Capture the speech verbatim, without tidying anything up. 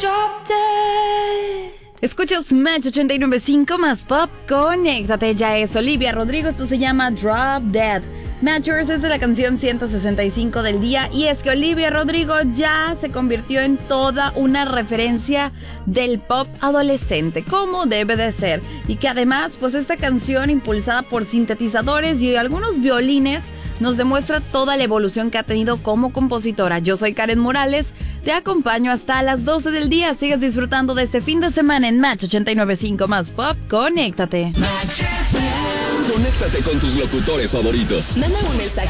drop dead. Escuchas Match ochenta y nueve punto cinco más pop. Conéctate, ya es Olivia Rodrigo. Esto se llama Drop Dead. Matchers es de la canción ciento sesenta y cinco del día. Y es que Olivia Rodrigo ya se convirtió en toda una referencia del pop adolescente, como debe de ser. Y que además, pues esta canción impulsada por sintetizadores y algunos violines nos demuestra toda la evolución que ha tenido como compositora. Yo soy Karen Morales, te acompaño hasta las doce del día. Sigues disfrutando de este fin de semana en Match ochenta y nueve punto cinco más pop. Conéctate. Conéctate con tus locutores favoritos. Manda un mensaje